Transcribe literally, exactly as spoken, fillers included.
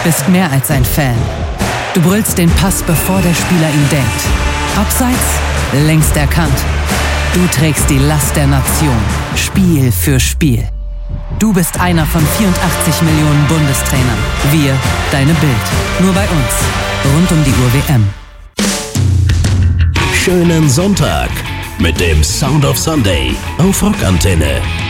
bist mehr als ein Fan. Du brüllst den Pass, bevor der Spieler ihn denkt. Abseits, längst erkannt. Du trägst die Last der Nation, Spiel für Spiel. Du bist einer von vierundachtzig Millionen Bundestrainern. Wir, deine Bild. Nur bei uns. Rund um die Uhr W M. Schönen Sonntag mit dem Sound of Sunday auf Rockantenne.